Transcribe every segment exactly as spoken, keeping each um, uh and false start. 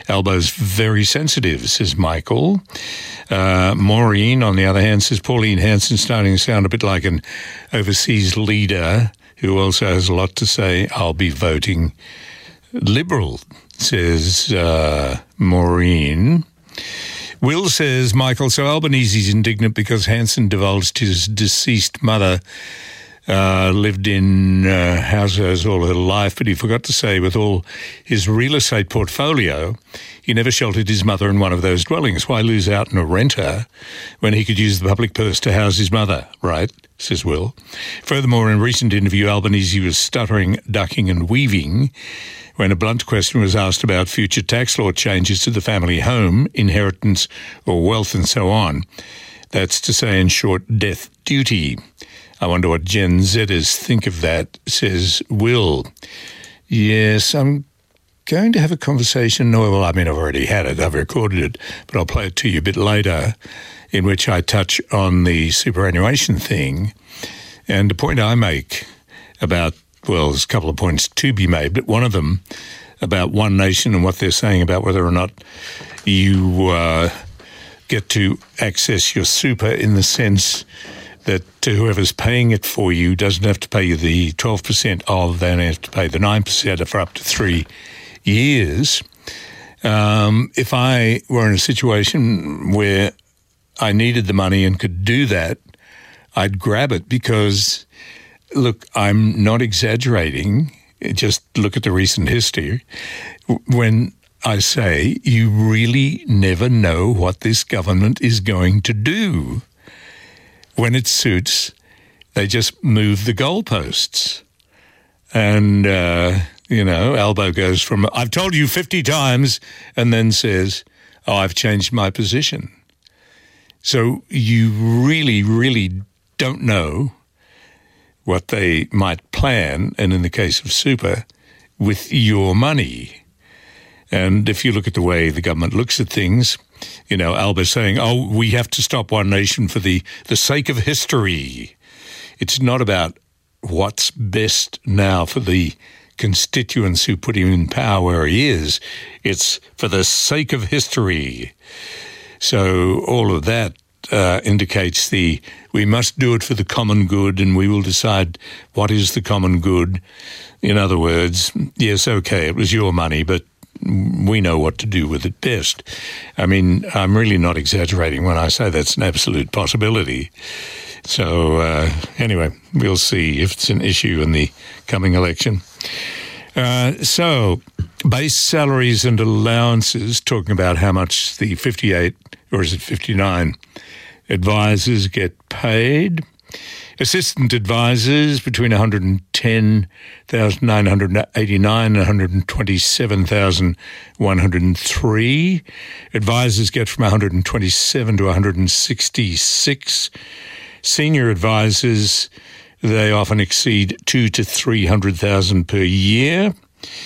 Albo's very sensitive, says Michael. Uh, Maureen, on the other hand, says Pauline Hanson starting to sound a bit like an overseas leader who also has a lot to say. I'll be voting Liberal, says uh, Maureen. Will says, Michael, so Albanese's indignant because Hanson divulged his deceased mother uh, lived in uh, houses all her life, but he forgot to say with all his real estate portfolio, he never sheltered his mother in one of those dwellings. Why lose out on a renter when he could use the public purse to house his mother, right? Says Will. Furthermore, in a recent interview, Albanese was stuttering, ducking and weaving when a blunt question was asked about future tax law changes to the family home, inheritance or wealth and so on. That's to say, in short, death duty. I wonder what Gen Zers think of that, says Will. Yes, I'm going to have a conversation. No, well, I mean, I've already had it. I've recorded it, but I'll play it to you a bit later, in which I touch on the superannuation thing. And the point I make about, well, there's a couple of points to be made, but one of them about One Nation and what they're saying about whether or not you uh, get to access your super in the sense that whoever's paying it for you doesn't have to pay you the twelve percent of, they only have to pay the nine percent for up to three years. Um, if I were in a situation where I needed the money and could do that, I'd grab it because, look, I'm not exaggerating. Just look at the recent history. When I say you really never know what this government is going to do. When it suits, they just move the goalposts. And, uh, you know, Albo goes from, I've told you fifty times, and then says, oh, I've changed my position. So you really, really don't know what they might plan, and in the case of super, with your money. And if you look at the way the government looks at things, you know, Alba's saying, oh, we have to stop One Nation for the, the sake of history. It's not about what's best now for the constituents who put him in power where he is. It's for the sake of history. So all of that uh, indicates the we must do it for the common good, and we will decide what is the common good. In other words, yes, okay, it was your money, but we know what to do with it best. I mean, I'm really not exaggerating when I say that's an absolute possibility. So uh, anyway, we'll see if it's an issue in the coming election. Uh, so base salaries and allowances, talking about how much the fifty-eight, or is it fifty-nine, advisors get paid. Assistant advisors between one hundred ten thousand nine hundred eighty-nine and one hundred twenty-seven thousand one hundred three. Advisors get from one hundred twenty-seven to one hundred sixty-six. Senior advisors, they often exceed two to three hundred thousand per year.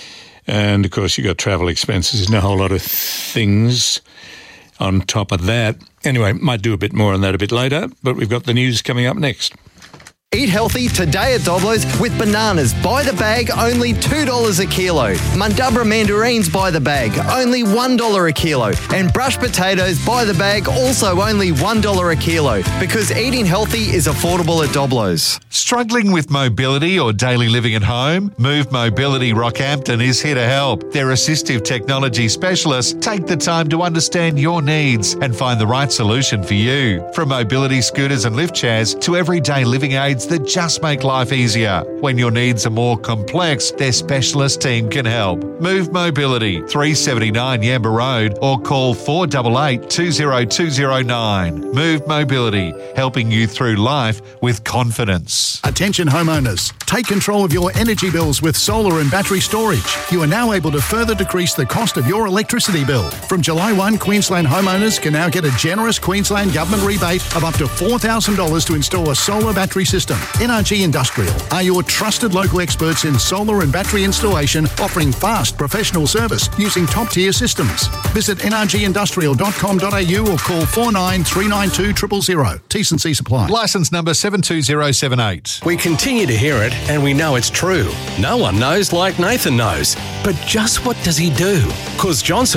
And of course, you got travel expenses and a whole lot of things on top of that. Anyway, might do a bit more on that a bit later, but we've got the news coming up next. Eat healthy today at Doblo's with bananas by the bag, only two dollars a kilo. Mundubra mandarins by the bag, only one dollar a kilo. And brushed potatoes by the bag, also only one dollar a kilo. Because eating healthy is affordable at Doblo's. Struggling with mobility or daily living at home? Move Mobility Rockhampton is here to help. Their assistive technology specialists take the time to understand your needs and find the right solution for you. From mobility scooters and lift chairs to everyday living aids that just make life easier. When your needs are more complex, their specialist team can help. Move Mobility, three seventy-nine Yamba Road, or call four eight eight, two zero two zero nine. Move Mobility, helping you through life with confidence. Attention homeowners, take control of your energy bills with solar and battery storage. You are now able to further decrease the cost of your electricity bill. From July first, Queensland homeowners can now get a generous Queensland government rebate of up to four thousand dollars to install a solar battery system. N R G Industrial are your trusted local experts in solar and battery installation, offering fast professional service using top-tier systems. Visit n r g industrial dot com dot a u or call four nine three nine two zero zero zero. T's and C's apply. Licence number seven two zero seven eight. We continue to hear it, and we know it's true. No one knows like Nathan knows. But just what does he do? 'Cause Johnson